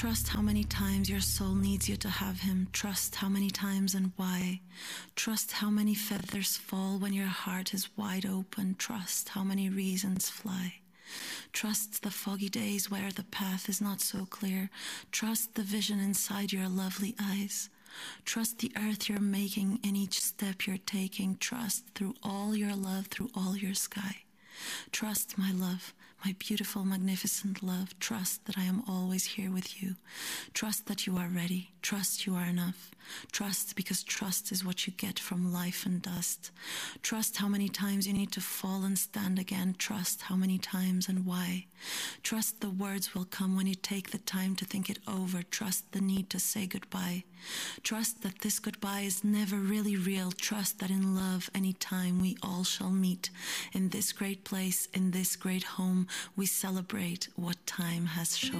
Trust how many times your soul needs you to have him. Trust how many times and why. Trust how many feathers fall when your heart is wide open. Trust how many reasons fly. Trust the foggy days where the path is not so clear. Trust the vision inside your lovely eyes. Trust the earth you're making in each step you're taking. Trust through all your love, through all your sky. Trust, my love, my beautiful, magnificent love. Trust that I am always here with you. Trust that you are ready. Trust you are enough. Trust because trust is what you get from life and dust. Trust how many times you need to fall and stand again. Trust how many times and why. Trust the words will come when you take the time to think it over. Trust the need to say goodbye. Trust that this goodbye is never really real. Trust that in love, any time we all shall meet. In this great place, in this great home, we celebrate what time has shown.